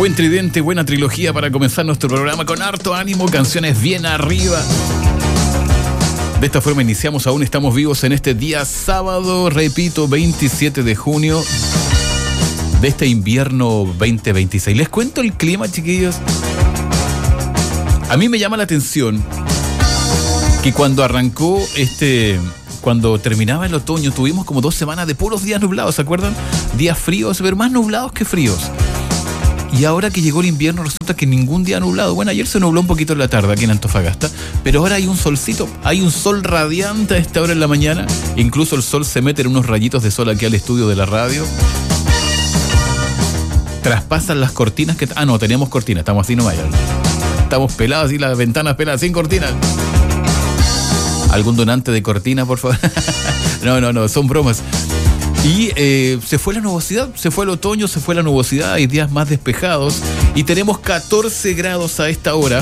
Buen tridente, buena trilogía para comenzar nuestro programa con harto ánimo, canciones bien arriba. De esta forma iniciamos, aún estamos vivos en este día sábado, repito, 27 de junio de este invierno 2026. Les cuento el clima, chiquillos. A mí me llama la atención que cuando arrancó cuando terminaba el otoño, tuvimos como 2 semanas de puros días nublados, ¿se acuerdan? Días fríos, pero más nublados que fríos. Y ahora que llegó el invierno resulta que ningún día nublado. Bueno, ayer se nubló un poquito en la tarde aquí en Antofagasta, pero ahora hay un solcito, hay un sol radiante a esta hora en la mañana. Incluso el sol se mete en unos rayitos de sol aquí al estudio de la radio. Traspasan las cortinas que... Ah, no, teníamos cortinas, estamos así nomás. Estamos pelados así, las ventanas peladas, sin cortinas. ¿Algún donante de cortina, por favor? No, son bromas. Y se fue la nubosidad, se fue el otoño, se fue la nubosidad, hay días más despejados y tenemos 14 grados a esta hora.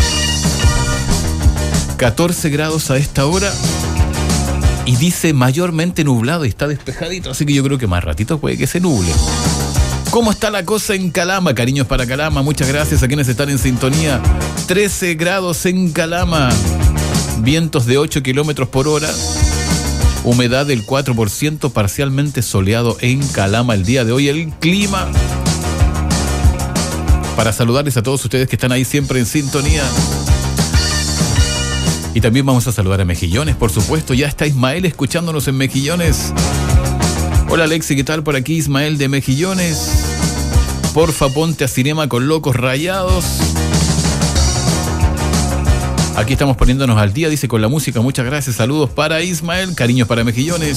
14 grados a esta hora y dice mayormente nublado y está despejadito, así que yo creo que más ratito puede que se nuble. ¿Cómo está la cosa en Calama? Cariños para Calama, muchas gracias a quienes están en sintonía. 13 grados en Calama, vientos de 8 kilómetros por hora. Humedad del 4%, parcialmente soleado en Calama el día de hoy. El clima, para saludarles a todos ustedes que están ahí siempre en sintonía. Y también vamos a saludar a Mejillones, por supuesto. Ya está Ismael escuchándonos en Mejillones. Hola Alexi, ¿qué tal? Por aquí Ismael de Mejillones. Porfa, ponte a Cinema con Locos Rayados. Aquí estamos poniéndonos al día, dice, con la música. Muchas gracias, saludos para Ismael, cariños para Mejillones.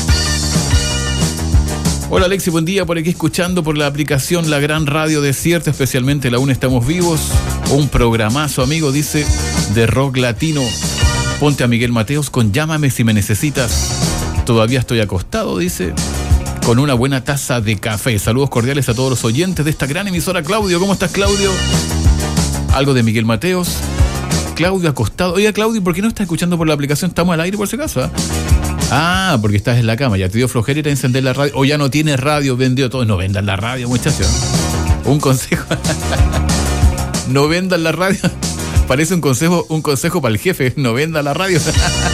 Hola Alexi, buen día, por aquí escuchando por la aplicación La Gran Radio Desierta, especialmente la Aún Estamos Vivos. Un programazo, amigo, dice, de rock latino. Ponte a Miguel Mateos con Llámame si me necesitas. Todavía estoy acostado, dice, con una buena taza de café. Saludos cordiales a todos los oyentes de esta gran emisora. Claudio, ¿cómo estás, Claudio? Algo de Miguel Mateos. Claudio acostado. Oiga, Claudio, ¿por qué no estás escuchando por la aplicación? Estamos al aire por si acaso, ¿eh? Ah, porque estás en la cama. Ya te dio flojera ir a encender la radio. O ya no tienes radio, vendió todo. No vendan la radio, muchachos. Un consejo. No vendan la radio. Parece un consejo para el jefe. No vendan la radio.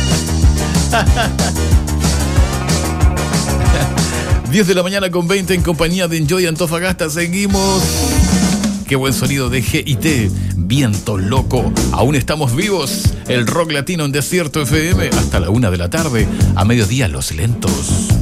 10 de la mañana con 20 en compañía de Enjoy Antofagasta. Seguimos. Qué buen sonido de GIT, Viento Loco. Aún estamos vivos. El rock latino en Desierto FM hasta la 1 de la tarde. A mediodía, Los Lentos.